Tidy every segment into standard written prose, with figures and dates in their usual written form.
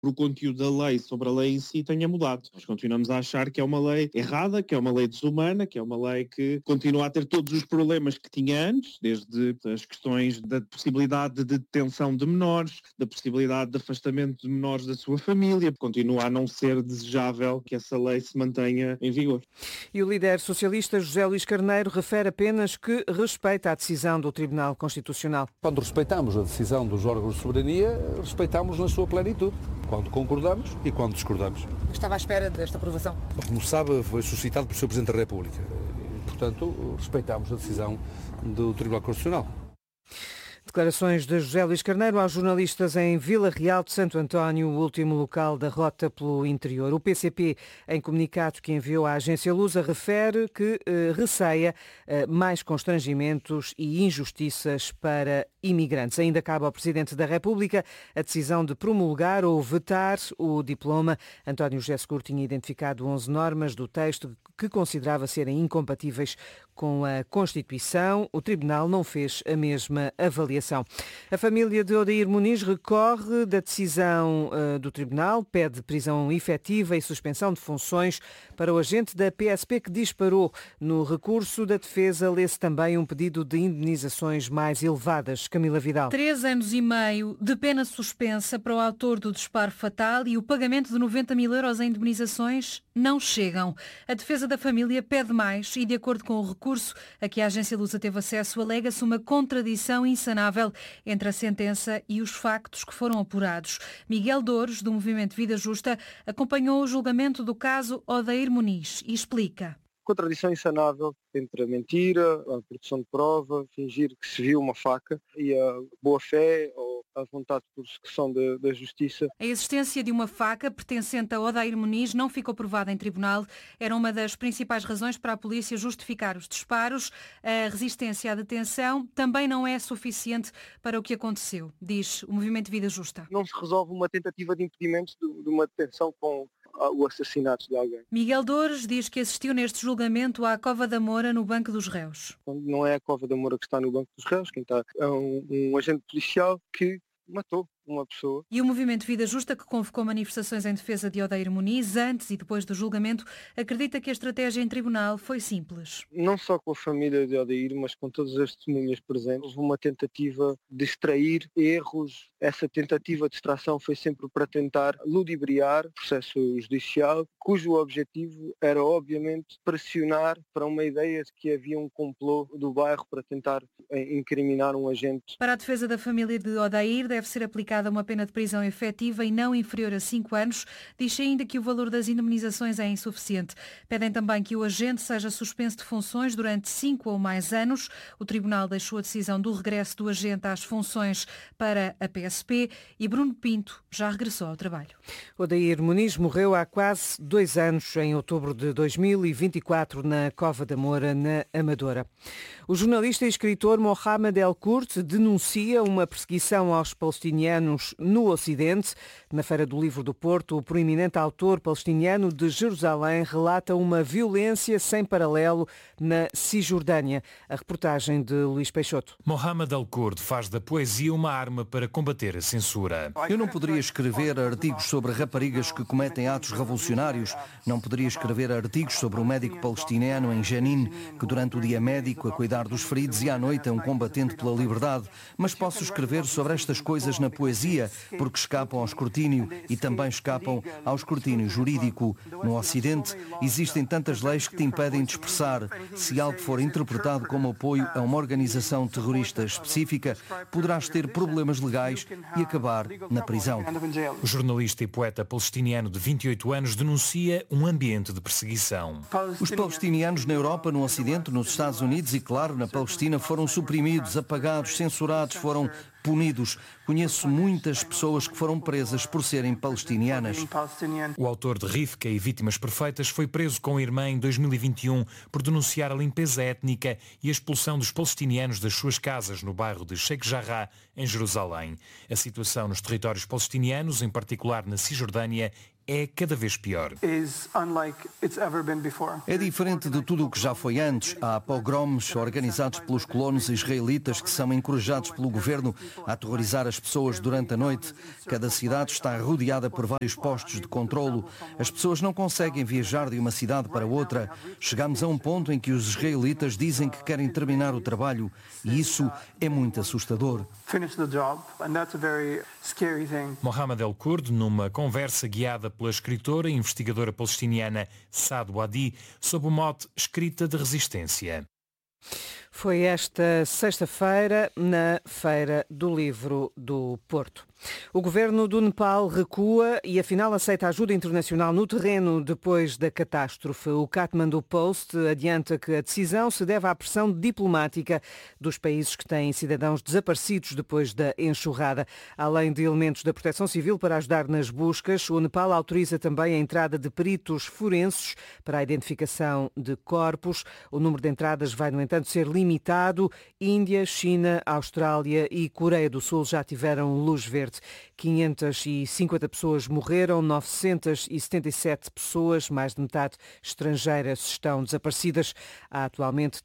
o conteúdo da lei sobre a lei em si tenha mudado. Nós continuamos a achar que é uma lei errada, que é uma lei desumana, que é uma lei que continua a ter todos os problemas que tinha antes, desde as questões da possibilidade de detenção de menores, da possibilidade de afastamento de menores da sua família. Continua a não ser desejável que essa lei se mantenha em vigor. E o líder socialista José Luís Carneiro refere apenas que respeita a decisão do Tribunal Constitucional. Quando respeitamos a decisão dos órgãos de soberania, respeitamos na sua plenitude. Quando concordamos e quando discordamos. Estava à espera desta aprovação? Como sabe, foi suscitado pelo Sr. Presidente da República. Portanto, respeitamos a decisão do Tribunal Constitucional. Declarações de José Luís Carneiro aos jornalistas em Vila Real de Santo António, o último local da rota pelo interior. O PCP, em comunicado que enviou à agência Lusa, refere que receia mais constrangimentos e injustiças para imigrantes. Ainda cabe ao Presidente da República a decisão de promulgar ou vetar o diploma. António José Seguro tinha identificado 11 normas do texto que considerava serem incompatíveis com a Constituição. O Tribunal não fez a mesma avaliação. A família de Odair Muniz recorre da decisão do Tribunal, pede prisão efetiva e suspensão de funções para o agente da PSP que disparou. No recurso da defesa lê-se também um pedido de indemnizações mais elevadas. Camila Vidal. 3 anos e meio de pena suspensa para o autor do disparo fatal e o pagamento de 90 mil euros em indemnizações não chegam. A defesa da família pede mais e, de acordo com o recurso a que a agência Lusa teve acesso, alega-se uma contradição insanável entre a sentença e os factos que foram apurados. Miguel Douros, do Movimento Vida Justa, acompanhou o julgamento do caso Odair Muniz e explica. Contradição insanável entre a mentira, a produção de prova, fingir que se viu uma faca e a boa-fé ou a vontade de persecução da justiça. A existência de uma faca pertencente a Odair Muniz não ficou provada em tribunal. Era uma das principais razões para a polícia justificar os disparos. A resistência à detenção também não é suficiente para o que aconteceu, diz o Movimento Vida Justa. Não se resolve uma tentativa de impedimento de uma detenção com o assassinato de alguém. Miguel Douros diz que assistiu neste julgamento à Cova da Moura no Banco dos Réus. Não é a Cova da Moura que está no Banco dos Réus, quem está é um agente policial que matou uma pessoa. E o Movimento Vida Justa, que convocou manifestações em defesa de Odair Muniz antes e depois do julgamento, acredita que a estratégia em tribunal foi simples. Não só com a família de Odair, mas com todas as testemunhas presentes, houve uma tentativa de extrair erros. Essa tentativa de extração foi sempre para tentar ludibriar o processo judicial, cujo objetivo era, obviamente, pressionar para uma ideia de que havia um complô do bairro para tentar incriminar um agente. Para a defesa da família de Odair, deve ser aplicada uma pena de prisão efetiva e não inferior a 5 anos. Diz ainda que o valor das indemnizações é insuficiente. Pedem também que o agente seja suspenso de funções durante 5 ou mais anos. O Tribunal deixou a decisão do regresso do agente às funções para a PSP e Bruno Pinto já regressou ao trabalho. Odair Muniz morreu há quase 2 anos, em outubro de 2024, na Cova da Moura, na Amadora. O jornalista e escritor Mohamed El Kurt denuncia uma perseguição aos palestinianos no Ocidente. Na Feira do Livro do Porto, o proeminente autor palestiniano de Jerusalém relata uma violência sem paralelo na Cisjordânia. A reportagem de Luís Peixoto. Mohamed El Kurt faz da poesia uma arma para combater a censura. Eu não poderia escrever artigos sobre raparigas que cometem atos revolucionários. Não poderia escrever artigos sobre um médico palestiniano em Jenin, que durante o dia médico a cuidar dos feridos e à noite é um combatente pela liberdade. Mas posso escrever sobre estas coisas na poesia, porque escapam ao escrutínio e também escapam ao escrutínio jurídico. No Ocidente existem tantas leis que te impedem de expressar. Se algo for interpretado como apoio a uma organização terrorista específica, poderás ter problemas legais e acabar na prisão. O jornalista e poeta palestiniano de 28 anos denuncia um ambiente de perseguição. Os palestinianos na Europa, no Ocidente, nos Estados Unidos e, claro, na Palestina foram suprimidos, apagados, censurados, foram punidos. Conheço muitas pessoas que foram presas por serem palestinianas. O autor de Rivka e Vítimas Perfeitas foi preso com a irmã em 2021 por denunciar a limpeza étnica e a expulsão dos palestinianos das suas casas no bairro de Sheikh Jarrah, em Jerusalém. A situação nos territórios palestinianos, em particular na Cisjordânia, é cada vez pior. É diferente de tudo o que já foi antes. Há pogroms organizados pelos colonos israelitas que são encorajados pelo governo a aterrorizar as pessoas durante a noite. Cada cidade está rodeada por vários postos de controlo. As pessoas não conseguem viajar de uma cidade para outra. Chegamos a um ponto em que os israelitas dizem que querem terminar o trabalho e isso é muito assustador. Mohamed El-Kurd, numa conversa guiada pela escritora e investigadora palestiniana Saad Wadi, sob o mote Escrita de Resistência. Foi esta sexta-feira na Feira do Livro do Porto. O governo do Nepal recua e afinal aceita ajuda internacional no terreno depois da catástrofe. O Kathmandu Post adianta que a decisão se deve à pressão diplomática dos países que têm cidadãos desaparecidos depois da enxurrada. Além de elementos da Proteção Civil para ajudar nas buscas, o Nepal autoriza também a entrada de peritos forenses para a identificação de corpos. O número de entradas vai, no entanto, ser limitado. Índia, China, Austrália e Coreia do Sul já tiveram luz verde. 550 pessoas morreram, 977 pessoas, mais de metade estrangeiras, estão desaparecidas. Há atualmente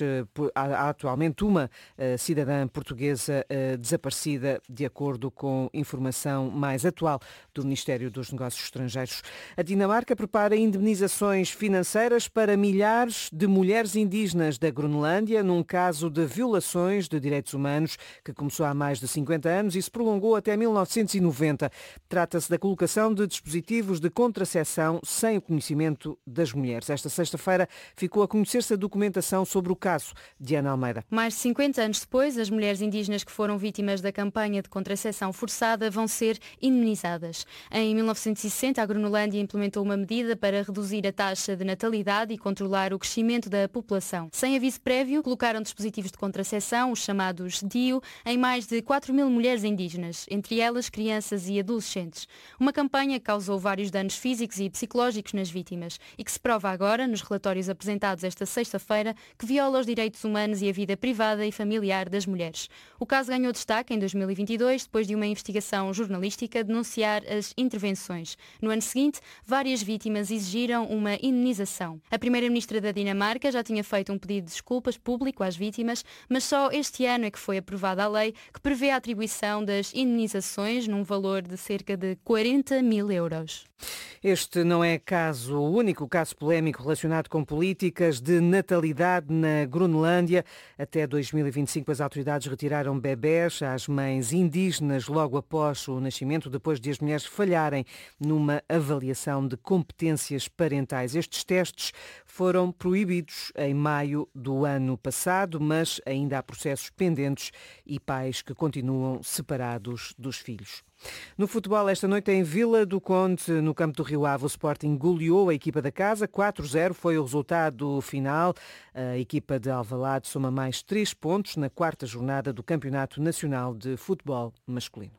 uma cidadã portuguesa desaparecida, de acordo com informação mais atual do Ministério dos Negócios Estrangeiros. A Dinamarca prepara indemnizações financeiras para milhares de mulheres indígenas da Groenlândia, num caso de violações de direitos humanos que começou há mais de 50 anos e se prolongou até 1990. Trata-se da colocação de dispositivos de contraceção sem o conhecimento das mulheres. Esta sexta-feira ficou a conhecer-se a documentação sobre o caso. Diana Almeida. Mais de 50 anos depois, as mulheres indígenas que foram vítimas da campanha de contraceção forçada vão ser indemnizadas. Em 1960, a Groenlândia implementou uma medida para reduzir a taxa de natalidade e controlar o crescimento da população. Sem aviso prévio, colocaram dispositivos de contraceção, os chamados DIU, em mais de 4.000 mulheres indígenas, entre elas crianças e adolescentes. Uma campanha que causou vários danos físicos e psicológicos nas vítimas e que se prova agora, nos relatórios apresentados esta sexta-feira, que viola os direitos humanos e a vida privada e familiar das mulheres. O caso ganhou destaque em 2022, depois de uma investigação jornalística denunciar as intervenções. No ano seguinte, várias vítimas exigiram uma indenização. A primeira-ministra da Dinamarca já tinha feito um pedido de desculpas público às vítimas, mas só este ano é que foi aprovada a lei que prevê a atribuição das indenizações num valor de cerca de 40 mil euros. Este não é o único caso polémico relacionado com políticas de natalidade na Groenlândia. Até 2025 as autoridades retiraram bebés às mães indígenas logo após o nascimento, depois de as mulheres falharem numa avaliação de competências parentais. Estes testes foram proibidos em maio do ano passado, mas ainda há processos pendentes e pais que continuam separados dos filhos. No futebol, esta noite em Vila do Conde, no campo do Rio Ave, o Sporting goleou a equipa da casa. 4-0 foi o resultado final. A equipa de Alvalade soma mais 3 pontos na 4ª jornada do Campeonato Nacional de Futebol Masculino.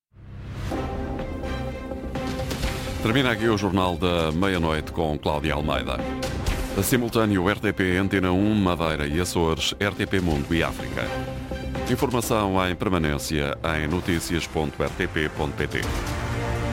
Termina aqui o Jornal da Meia-Noite com Cláudia Almeida. A simultâneo RTP Antena 1, Madeira e Açores, RTP Mundo e África. Informação em permanência em noticias.rtp.pt.